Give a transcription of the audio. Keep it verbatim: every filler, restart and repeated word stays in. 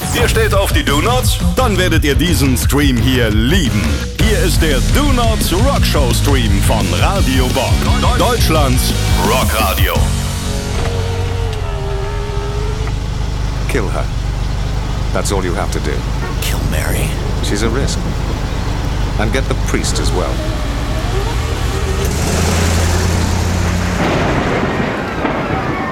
Ihr steht auf die Do-Nots? Dann werdet ihr diesen Stream hier lieben. Hier ist der Do-Nots Rock Show Stream von Radio Bock. Deutschlands Rockradio. Kill her. That's all you have to do. Kill Mary. She's a risk. And get the priest as well.